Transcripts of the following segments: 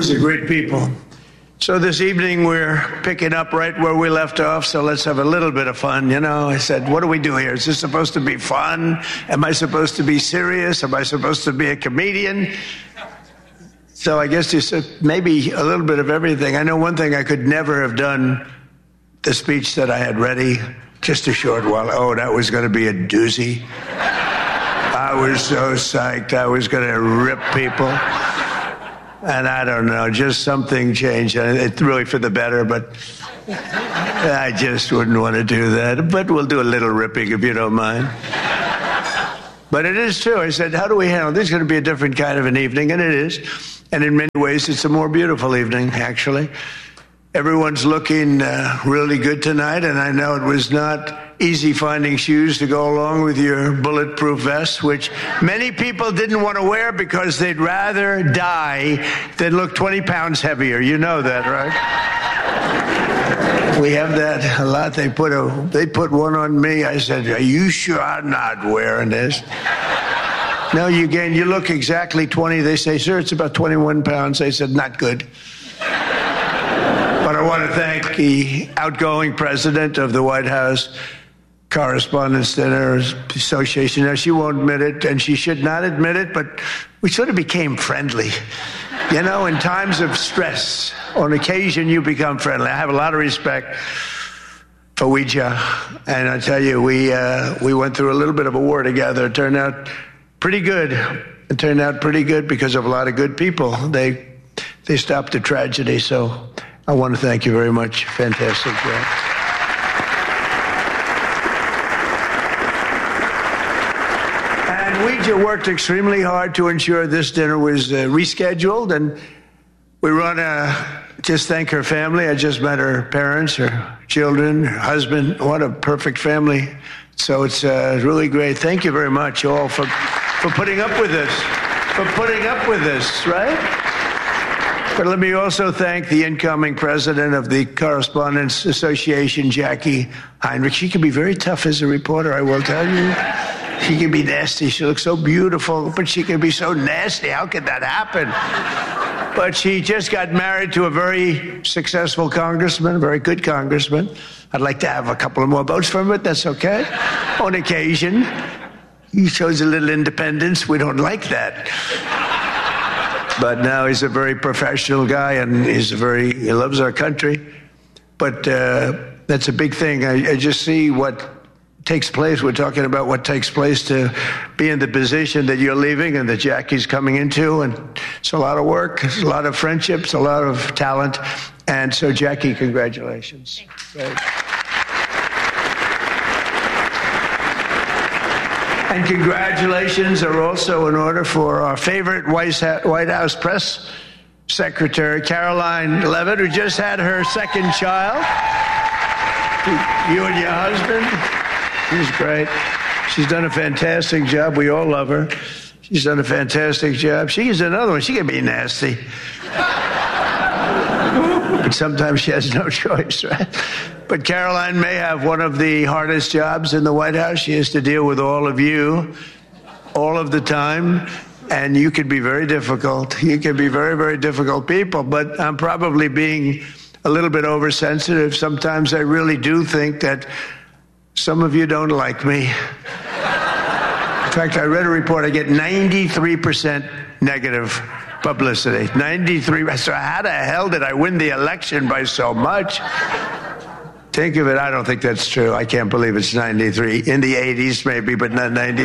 These are great people. So this evening we're picking up right where we left off, so let's have a little bit of fun. You know, I said, what do we do here? Is this supposed to be fun? Am I supposed to be serious? Am I supposed to be a comedian? So I guess you said maybe a little bit of everything. I know one thing, I could never have done the speech that I had ready just a short while. Oh, that was going to be a doozy. I was so psyched. I was going to rip people. And I don't know, just something changed. It's really for the better, but I just wouldn't want to do that. But we'll do a little ripping if you don't mind. But it is true. I said, how do we handle this? It's going to be a different kind of an evening, and it is. And in many ways, it's a more beautiful evening, actually. Everyone's looking really good tonight, and I know it was not easy finding shoes to go along with your bulletproof vest, which many people didn't want to wear because they'd rather die than look 20 pounds heavier. You know that, right? We have that a lot. They put one on me. I said, are you sure I'm not wearing this? No, you look exactly 20. They say, sir, it's about 21 pounds. I said, not good. But I want to thank the outgoing president of the White House Correspondents' Dinner Association. Now, she won't admit it, and she should not admit it, but we sort of became friendly. You know, in times of stress, on occasion, you become friendly. I have a lot of respect for Ouija, and I tell you, we went through a little bit of a war together. It turned out pretty good. It turned out pretty good because of a lot of good people. They stopped the tragedy, so I want to thank you very much. Fantastic job. And Ouija worked extremely hard to ensure this dinner was rescheduled, and we want to just thank her family. I just met her parents, her children, her husband. What a perfect family. So it's really great. Thank you very much, all, for putting up with this. For putting up with this, right? But let me also thank the incoming president of the Correspondents Association, Jackie Heinrich. She can be very tough as a reporter, I will tell you. She can be nasty. She looks so beautiful, but she can be so nasty. How could that happen? But she just got married to a very successful congressman, a very good congressman. I'd like to have a couple of more votes from it. That's okay. On occasion, he shows a little independence. We don't like that. But now he's a very professional guy, and he loves our country. But that's a big thing. I just see what takes place. We're talking about what takes place to be in the position that you're leaving and that Jackie's coming into. And it's a lot of work, it's a lot of friendships, a lot of talent. And so, Jackie, congratulations. Right. And congratulations are also in order for our favorite White House press secretary, Caroline Leavitt, who just had her second child. You and your husband. She's great. She's done a fantastic job. We all love her. She's done a fantastic job. She is another one. She can be nasty. But sometimes she has no choice, right? But Caroline may have one of the hardest jobs in the White House. She has to deal with all of you all of the time, and you can be very difficult. You can be very, very difficult people, but I'm probably being a little bit oversensitive. Sometimes I really do think that some of you don't like me. In fact, I read a report, I get 93% negative publicity. 93. So how the hell did I win the election by so much? Think of it. I don't think that's true. I can't believe it's 93. In the 80s, maybe, but not 93.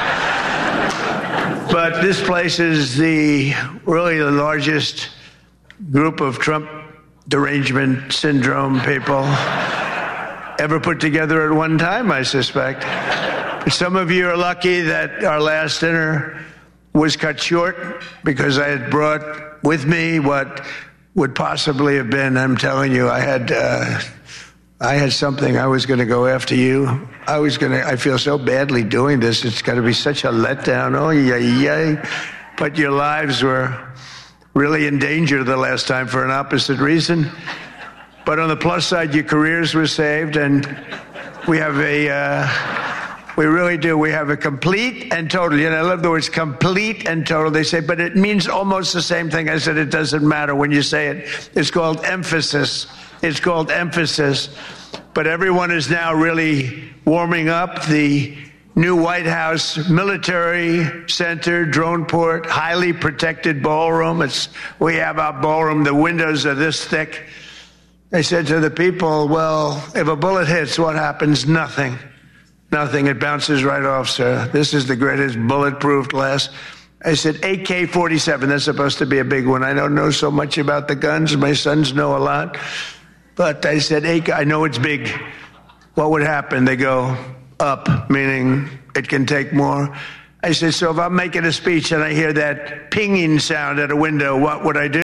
But this place is really the largest group of Trump derangement syndrome people ever put together at one time, I suspect. But some of you are lucky that our last dinner was cut short because I had brought with me what would possibly have been, I'm telling you, I had something. I was going to go after you. I feel so badly doing this. It's going to be such a letdown. Oh, yeah. But your lives were really in danger the last time for an opposite reason. But on the plus side, your careers were saved, and we have We really do. We have a complete and total. I love the words complete and total. They say, but it means almost the same thing. I said, it doesn't matter when you say it. It's called emphasis. It's called emphasis. But everyone is now really warming up. The new White House Military Center, drone port, highly protected ballroom. We have our ballroom. The windows are this thick. I said to the people, well, if a bullet hits, what happens? Nothing. Nothing. It bounces right off, sir. This is the greatest bulletproof glass. I said, AK-47, that's supposed to be a big one. I don't know so much about the guns. My sons know a lot. But I said, I know it's big. What would happen? They go up, meaning it can take more. I said, so if I'm making a speech and I hear that pinging sound at a window, what would I do?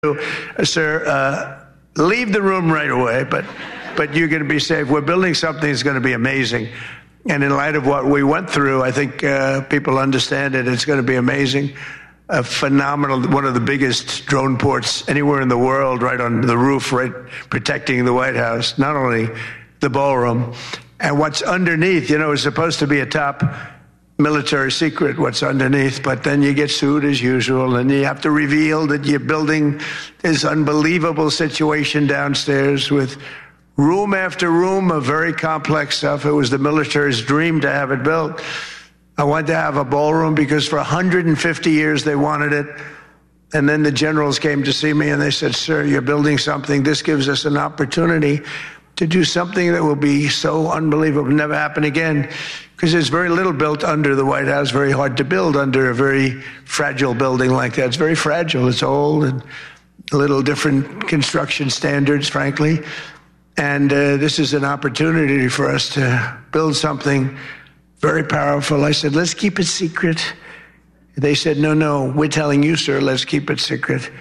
Sir, leave the room right away, but you're going to be safe. We're building something that's going to be amazing. And in light of what we went through, I think people understand it. It's going to be amazing. A phenomenal, one of the biggest drone ports anywhere in the world, right on the roof, right protecting the White House, not only the ballroom. And what's underneath, is supposed to be a top military secret, what's underneath, but then you get sued as usual, and you have to reveal that you're building this unbelievable situation downstairs with room after room of very complex stuff. It was the military's dream to have it built. I wanted to have a ballroom because for 150 years they wanted it. And then the generals came to see me and they said, sir, you're building something. This gives us an opportunity to do something that will be so unbelievable, never happen again. Because there's very little built under the White House, very hard to build under a very fragile building like that. It's very fragile. It's old and a little different construction standards, frankly. And this is an opportunity for us to build something very powerful. I said, let's keep it secret. They said, no, we're telling you, sir, let's keep it secret.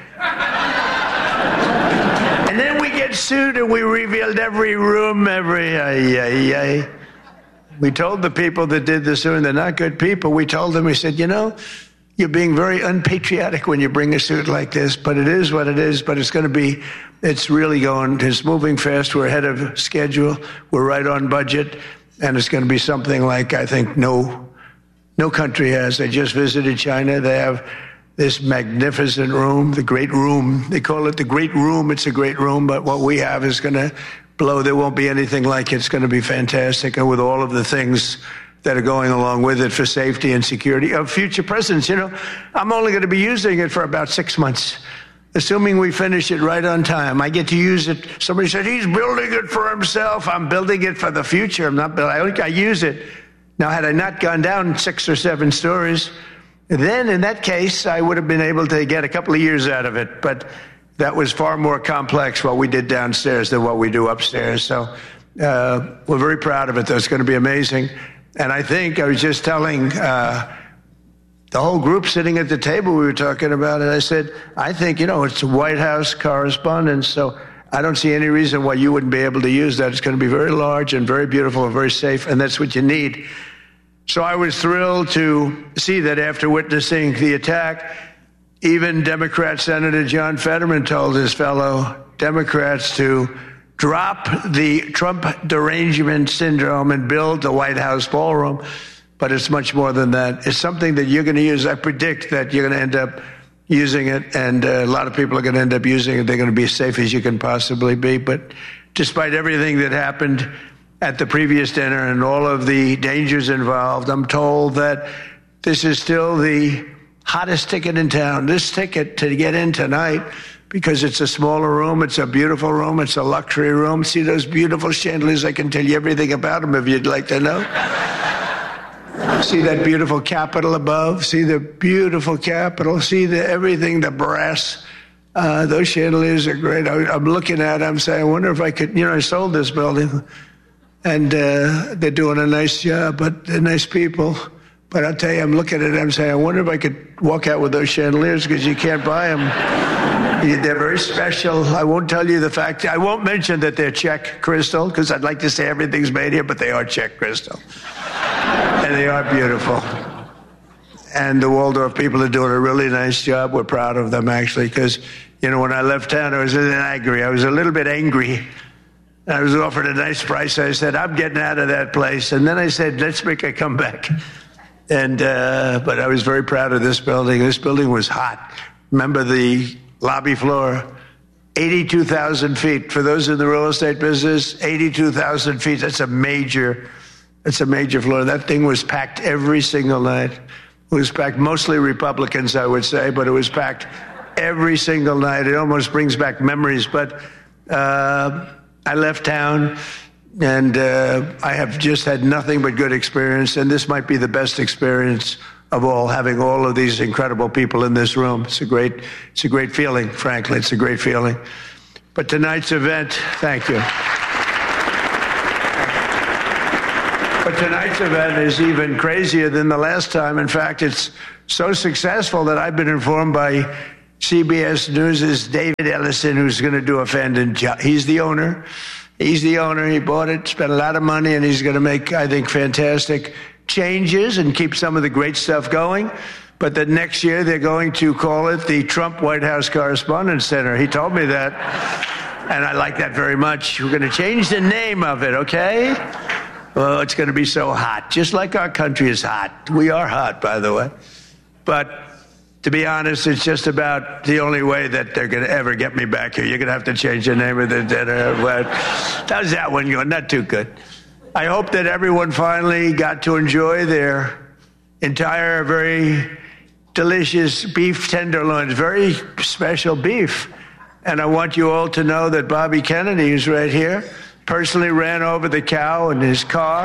And then we get sued and we revealed every room, We told the people that did the suing, they're not good people. We told them, we said, you're being very unpatriotic when you bring a suit like this, but it is what it is, but it's moving fast. We're ahead of schedule. We're right on budget. And it's going to be something like, I think, no country has. I just visited China. They have this magnificent room, the Great Room. They call it the Great Room. It's a great room, but what we have is going to blow. There won't be anything like it. It's going to be fantastic. And with all of the things that are going along with it for safety and security of future presidents, I'm only going to be using it for about 6 months. Assuming we finish it right on time, I get to use it. Somebody said, he's building it for himself. I'm building it for the future. I'm not building. I use it. Now, had I not gone down 6 or 7 stories, then in that case, I would have been able to get a couple of years out of it. But that was far more complex what we did downstairs than what we do upstairs. So we're very proud of it, though. It's going to be amazing. And I think I was just telling the whole group sitting at the table we were talking about it. I said, I think, it's a White House correspondence, so I don't see any reason why you wouldn't be able to use that. It's going to be very large and very beautiful and very safe, and that's what you need. So I was thrilled to see that after witnessing the attack, even Democrat Senator John Fetterman told his fellow Democrats to drop the Trump derangement syndrome and build the White House ballroom. But it's much more than that. It's something that you're going to use. I predict that you're going to end up using it, and a lot of people are going to end up using it. They're going to be as safe as you can possibly be. But despite everything that happened at the previous dinner and all of the dangers involved, I'm told that this is still the hottest ticket in town. This ticket to get in tonight, because it's a smaller room, it's a beautiful room, it's a luxury room. See those beautiful chandeliers? I can tell you everything about them if you'd like to know. See that beautiful Capitol above? See the beautiful Capitol? See everything, the brass? Those chandeliers are great. I'm looking at them saying, I wonder if I could, I sold this building. And they're doing a nice job, but they're nice people. But I'll tell you, I'm looking at them saying, I wonder if I could walk out with those chandeliers, because you can't buy them. They're very special. I won't tell you the fact. I won't mention that they're Czech crystal, because I'd like to say everything's made here, but they are Czech crystal. And they are beautiful. And the Waldorf people are doing a really nice job. We're proud of them, actually, because, when I left town, I was angry. I was a little bit angry. I was offered a nice price. I said, I'm getting out of that place. And then I said, let's make a comeback. And but I was very proud of this building. This building was hot. Remember the lobby floor? 82,000 feet. For those in the real estate business, 82,000 feet. That's a major floor. That thing was packed every single night. It was packed, mostly Republicans, I would say, but it was packed every single night. It almost brings back memories. But I left town, and I have just had nothing but good experience. And this might be the best experience of all, having all of these incredible people in this room. It's a great feeling, frankly. It's a great feeling. But tonight's event, thank you. But tonight's event is even crazier than the last time. In fact, it's so successful that I've been informed by CBS News' David Ellison, who's going to do a fantastic job. He's the owner. He bought it, spent a lot of money, and he's going to make, I think, fantastic changes and keep some of the great stuff going. But that next year they're going to call it the Trump White House Correspondents Center. He told me that, and I like that very much. We're going to change the name of it, okay? Oh, it's going to be so hot, just like our country is hot. We are hot, by the way. But to be honest, it's just about the only way that they're going to ever get me back here. You're going to have to change the name of the dinner. But how's that one going? Not too good. I hope that everyone finally got to enjoy their entire, very delicious beef tenderloins, very special beef. And I want you all to know that Bobby Kennedy, who's right here, personally ran over the cow in his car.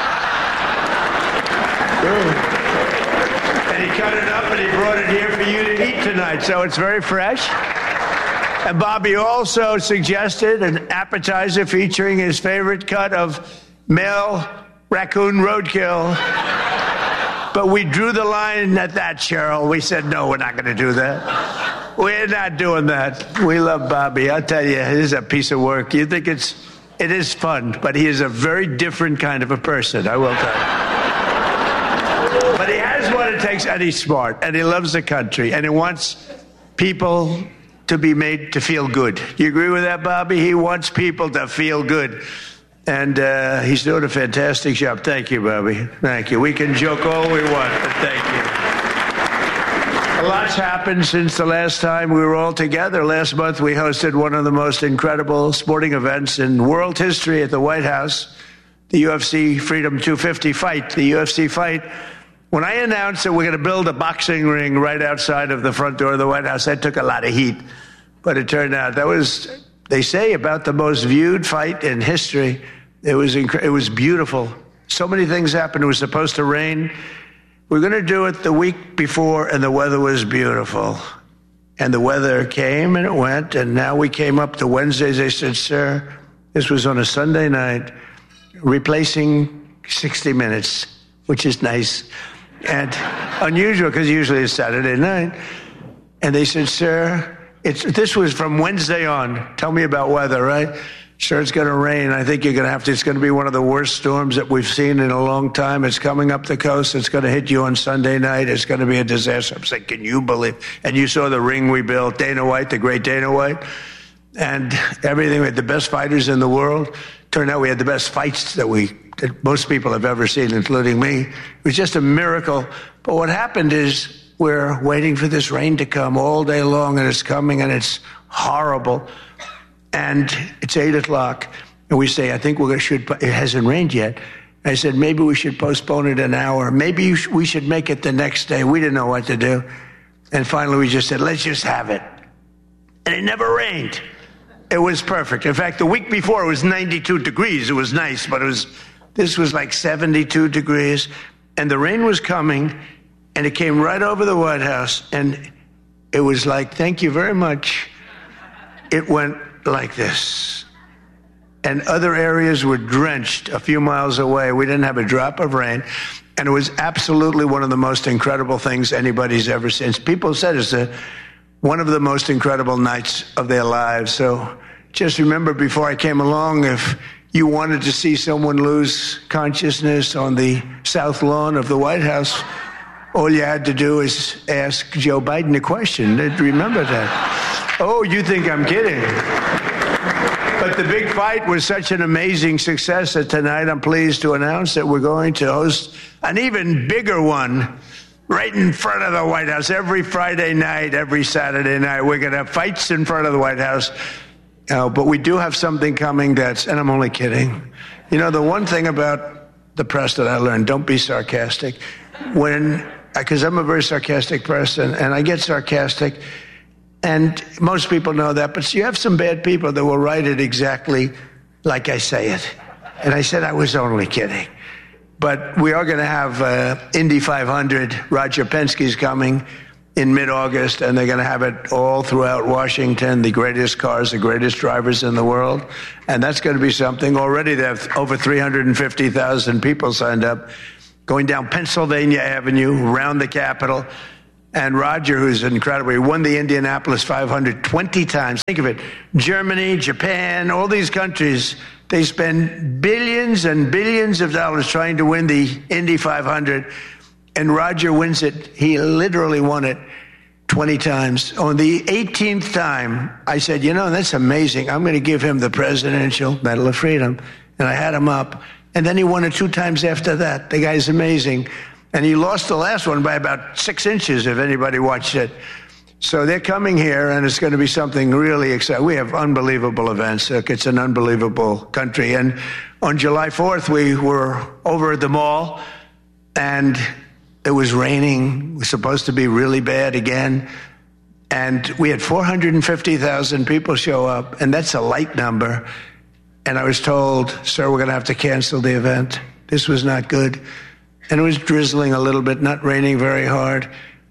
And he cut it up and he brought it here for you to eat tonight. So it's very fresh. And Bobby also suggested an appetizer featuring his favorite cut of male raccoon roadkill. But we drew the line at that, Cheryl. We said, no, we're not going to do that. We're not doing that. We love Bobby. I'll tell you, it is a piece of work. You think it is fun, but he is a very different kind of a person, I will tell you. But he has what it takes, and he's smart, and he loves the country, and he wants people to be made to feel good. You agree with that, Bobby? He wants people to feel good. And he's doing a fantastic job. Thank you, Bobby. Thank you. We can joke all we want, but thank you. A lot's happened since the last time we were all together. Last month, we hosted one of the most incredible sporting events in world history at the White House, the UFC Freedom 250 fight, the UFC fight. When I announced that we're going to build a boxing ring right outside of the front door of the White House, that took a lot of heat. But it turned out that was, they say, about the most viewed fight in history. It was beautiful. So many things happened. It was supposed to rain. We were going to do it the week before, and the weather was beautiful. And the weather came and it went, and now we came up to Wednesdays. They said, sir, this was on a Sunday night, replacing 60 Minutes, which is nice and unusual because usually it's Saturday night. And they said, sir, this was from Wednesday on. Tell me about weather, right? Sure, it's going to rain. I think you're going to have to. It's going to be one of the worst storms that we've seen in a long time. It's coming up the coast. It's going to hit you on Sunday night. It's going to be a disaster. I'm saying, can you believe? And you saw the ring we built, Dana White, the great Dana White, and everything. We had the best fighters in the world. Turned out we had the best fights that most people have ever seen, including me. It was just a miracle. But what happened is we're waiting for this rain to come all day long, and it's coming, and it's horrible. And it's 8 o'clock, and we say, I think it hasn't rained yet. I said, maybe we should postpone it an hour. Maybe we should make it the next day. We didn't know what to do. And finally, we just said, let's just have it. And it never rained. It was perfect. In fact, the week before, it was 92 degrees. It was nice, but this was like 72 degrees. And the rain was coming, and it came right over the White House. And it was like, thank you very much. It went like this. And other areas were drenched a few miles away. We didn't have a drop of rain. And it was absolutely one of the most incredible things anybody's ever seen. People said it's one of the most incredible nights of their lives. So just remember, before I came along, if you wanted to see someone lose consciousness on the south lawn of the White House, all you had to do is ask Joe Biden a question. Remember that. Oh, you think I'm kidding. But the big fight was such an amazing success that tonight I'm pleased to announce that we're going to host an even bigger one right in front of the White House. Every Friday night, every Saturday night, we're going to have fights in front of the White House. But we do have something coming and I'm only kidding. You know, the one thing about the press that I learned, don't be sarcastic. Because I'm a very sarcastic person, and I get sarcastic, and most people know that, but you have some bad people that will write it exactly like I say it. And I said I was only kidding. But we are going to have Indy 500. Roger Penske's coming in mid-August, and they're going to have it all throughout Washington, the greatest cars, the greatest drivers in the world. And that's going to be something. Already they have over 350,000 people signed up, going down Pennsylvania Avenue, around the Capitol. And Roger, who's incredible, he won the Indianapolis 500 20 times. Think of it. Germany, Japan, all these countries, they spend billions and billions of dollars trying to win the Indy 500. And Roger wins it. He literally won it 20 times. On the 18th time, I said, you know, that's amazing. I'm going to give him the Presidential Medal of Freedom. And I had him up. And then he won it 2 times after that. The guy's amazing. And he lost the last one by about 6 inches, if anybody watched it. So they're coming here, and it's going to be something really exciting. We have unbelievable events. It's an unbelievable country. And on July 4th, we were over at the mall, and it was raining. It was supposed to be really bad again. And we had 450,000 people show up, and that's a light number. And I was told, sir, we're going to have to cancel the event. This was not good. And it was drizzling a little bit, not raining very hard.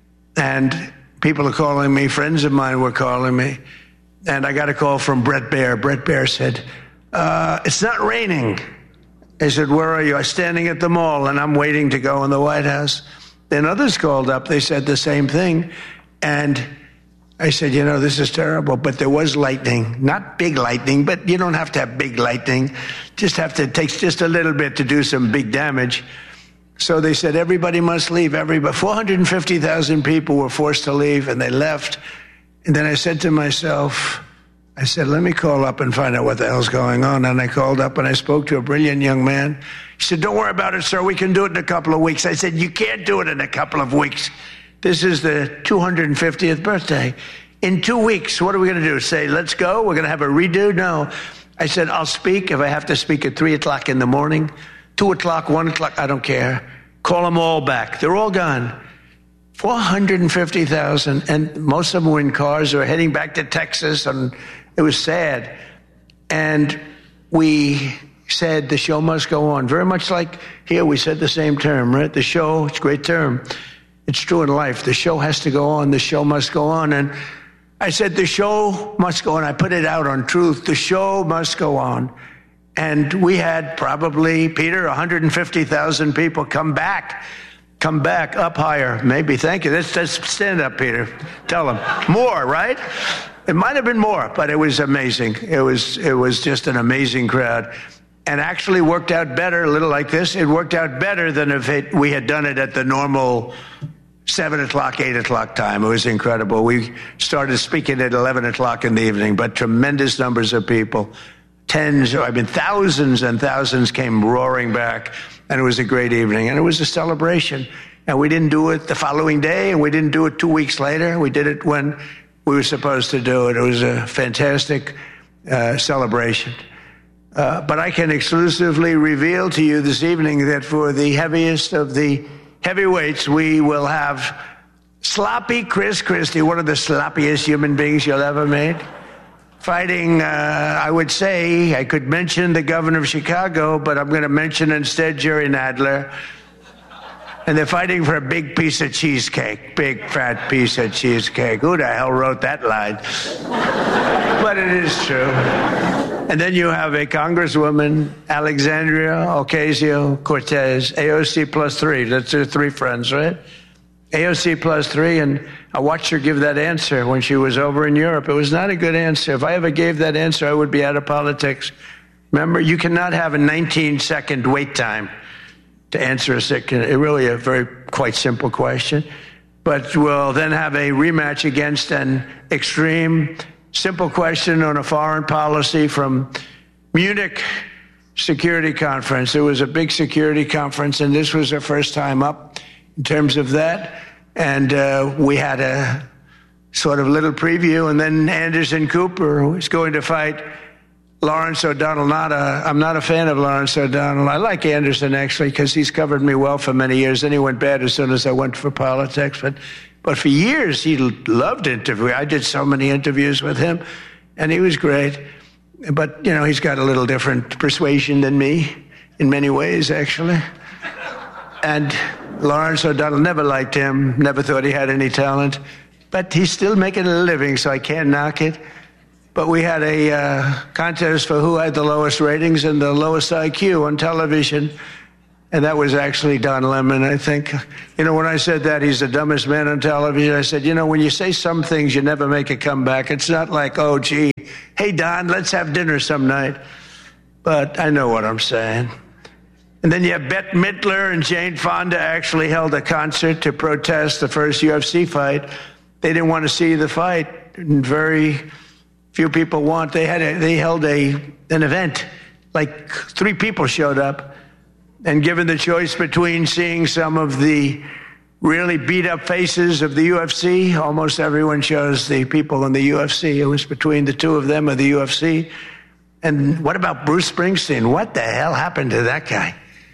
And people are calling me. Friends of mine were calling me. And I got a call from Bret Baier. Bret Baier said, it's not raining. I said, where are you? I'm standing at the mall, and I'm waiting to go in the White House. Then others called up. They said the same thing. And I said, you know, this is terrible. But there was lightning. Not big lightning, but you don't have to have big lightning. It takes just a little bit to do some big damage. So they said, everybody must leave. 450,000 people were forced to leave, and they left. And then I said to myself, let me call up and find out what the hell's going on. And I called up, and I spoke to a brilliant young man. He said, don't worry about it, sir. We can do it in a couple of weeks. I said, you can't do it in a couple of weeks. This is the 250th birthday. In 2 weeks, what are we going to do? Say, let's go? We're going to have a redo? No. I said, I'll speak if I have to speak at 3 o'clock in the morning. 2 o'clock, 1 o'clock, I don't care. Call them all back. They're all gone. 450,000, and most of them were in cars or heading back to Texas, and it was sad. And we said the show must go on. Very much like here, we said the same term, right? The show, it's a great term. It's true in life. The show has to go on. The show must go on. And I said, the show must go on. I put it out on Truth. The show must go on. And we had probably, Peter, 150,000 people come back up higher. Maybe, thank you. Let's stand up, Peter. Tell them. More, right? It might have been more, but it was amazing. It was just an amazing crowd. And actually worked out better, a little like this. It worked out better than if we had done it at the normal 7 o'clock, 8 o'clock time. It was incredible. We started speaking at 11 o'clock in the evening, but tremendous numbers of people. Thousands and thousands came roaring back, and it was a great evening, and it was a celebration. And we didn't do it the following day, and we didn't do it 2 weeks later. We did it when we were supposed to do it. It was a fantastic celebration. But I can exclusively reveal to you this evening that for the heaviest of the heavyweights, we will have sloppy Chris Christie, one of the sloppiest human beings you'll ever meet, fighting, I would say, I could mention the governor of Chicago, but I'm going to mention instead Jerry Nadler. And they're fighting for a big piece of cheesecake, big fat piece of cheesecake. Who the hell wrote that line? But it is true. And then you have a Congresswoman, Alexandria Ocasio-Cortez, AOC plus 3. That's her 3 friends, right? AOC plus 3, and I watched her give that answer when she was over in Europe. It was not a good answer. If I ever gave that answer, I would be out of politics. Remember, you cannot have a 19-second wait time to answer a quite simple question. But we'll then have a rematch against an extreme simple question on a foreign policy from Munich Security Conference. It was a big security conference, and this was our first time up in terms of that. And we had a sort of little preview, and then Anderson Cooper was going to fight Lawrence O'Donnell. I'm not a fan of Lawrence O'Donnell. I like Anderson, actually, because he's covered me well for many years. Then he went bad as soon as I went for politics. But for years, he loved interviewing. I did so many interviews with him, and he was great. But, you know, he's got a little different persuasion than me in many ways, actually. And Lawrence O'Donnell, never liked him, never thought he had any talent. But he's still making a living, so I can't knock it. But we had a contest for who had the lowest ratings and the lowest IQ on television. And that was actually Don Lemon, I think. You know, when I said that he's the dumbest man on television, I said, you know, when you say some things, you never make a comeback. It's not like, oh, gee, hey, Don, let's have dinner some night. But I know what I'm saying. And then you have Bette Midler and Jane Fonda actually held a concert to protest the first UFC fight. They didn't want to see the fight, and very few people want. They held an event. Like 3 people showed up. And given the choice between seeing some of the really beat-up faces of the UFC, almost everyone chose the people in the UFC. It was between the 2 of them or the UFC. And what about Bruce Springsteen? What the hell happened to that guy?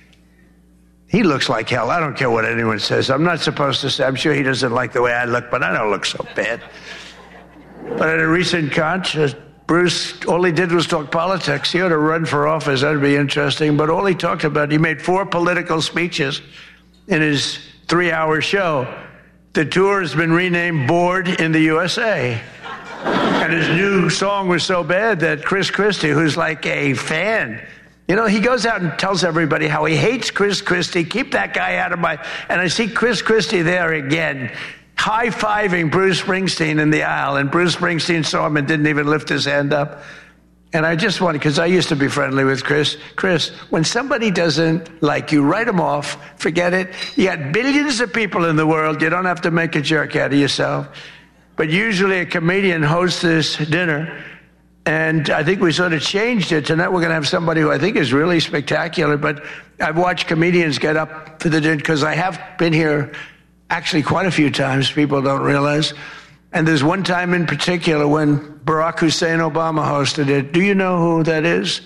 He looks like hell. I don't care what anyone says. I'm not supposed to say. I'm sure he doesn't like the way I look, but I don't look so bad. But at a recent concert, Bruce, all he did was talk politics. He ought to run for office. That would be interesting. But all he talked about, he made 4 political speeches in his 3-hour show. The tour has been renamed Bored in the USA. And his new song was so bad that Chris Christie, who's like a fan, you know, he goes out and tells everybody how he hates Chris Christie. Keep that guy out of my... And I see Chris Christie there again, high-fiving Bruce Springsteen in the aisle, and Bruce Springsteen saw him and didn't even lift his hand up. And I just wanted, because I used to be friendly with Chris, when somebody doesn't like you, write them off, forget it. You got billions of people in the world. You don't have to make a jerk out of yourself. But usually a comedian hosts this dinner, and I think we sort of changed it. Tonight we're going to have somebody who I think is really spectacular, but I've watched comedians get up for the dinner, because I have been here actually quite a few times, people don't realize. And there's one time in particular when Barack Hussein Obama hosted it. Do you know who that is?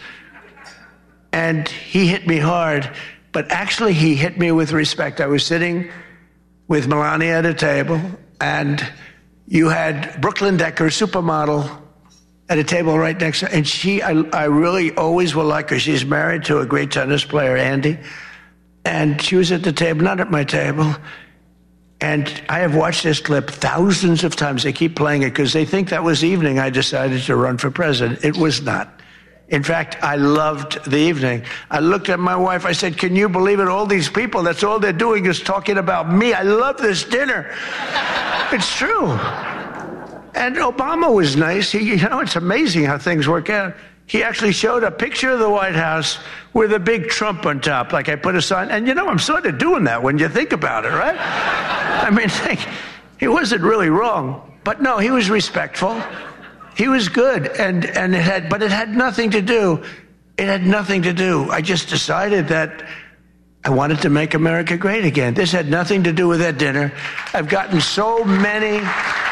And he hit me hard, but actually he hit me with respect. I was sitting with Melania at a table, and you had Brooklyn Decker, supermodel, at a table right next to her. And I really always will like her. She's married to a great tennis player, Andy. And she was at the table, not at my table. And I have watched this clip thousands of times. They keep playing it because they think that was the evening I decided to run for president. It was not. In fact, I loved the evening. I looked at my wife. I said, can you believe it? All these people, that's all they're doing is talking about me. I love this dinner. It's true. And Obama was nice. It's amazing how things work out. He actually showed a picture of the White House with a big Trump on top, like I put a sign. And, I'm sort of doing that when you think about it, right? I mean, he wasn't really wrong. But no, he was respectful. He was good. But it had nothing to do. It had nothing to do. I just decided that I wanted to make America great again. This had nothing to do with that dinner. I've gotten so many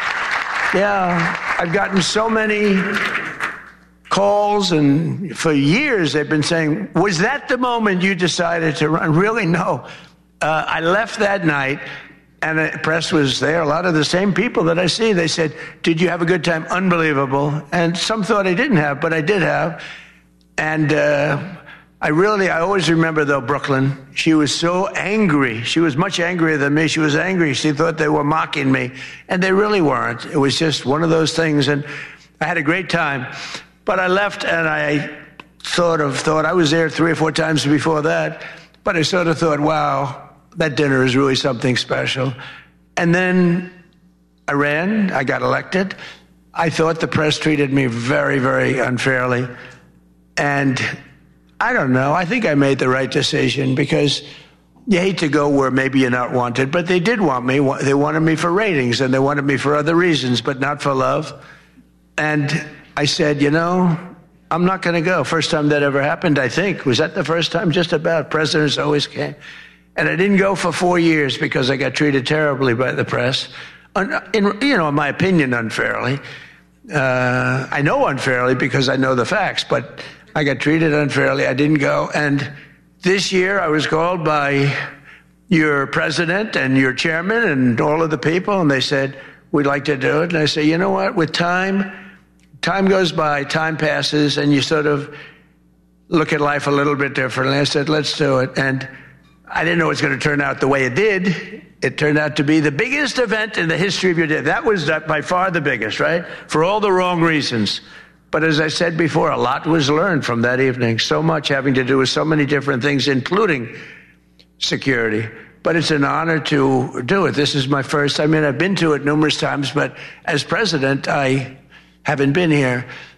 calls, and for years they've been saying, was that the moment you decided to run? Really, no. I left that night, and the press was there. A lot of the same people that I see, they said, did you have a good time? Unbelievable. And some thought I didn't have, but I did have. And I always remember, though, Brooklyn. She was so angry. She was much angrier than me. She was angry. She thought they were mocking me, and they really weren't. It was just one of those things, and I had a great time. But I left, and I sort of thought, I was there 3 or 4 times before that, but I sort of thought, wow, that dinner is really something special. And then I ran, I got elected. I thought the press treated me very, very unfairly. And I don't know, I think I made the right decision, because you hate to go where maybe you're not wanted, but they did want me. They wanted me for ratings, and they wanted me for other reasons, but not for love. And I said, I'm not going to go. First time that ever happened, I think. Was that the first time? Just about. Presidents always came. And I didn't go for 4 years because I got treated terribly by the press. In my opinion, unfairly. I know unfairly because I know the facts, but I got treated unfairly. I didn't go. And this year I was called by your president and your chairman and all of the people, and they said, we'd like to do it. And I say, you know what? With time goes by, time passes, and you sort of look at life a little bit differently. I said, let's do it. And I didn't know it was going to turn out the way it did. It turned out to be the biggest event in the history of your day. That was by far the biggest, right? For all the wrong reasons. But as I said before, a lot was learned from that evening. So much having to do with so many different things, including security. But it's an honor to do it. This is my first. I've been to it numerous times, but as president, I haven't been here.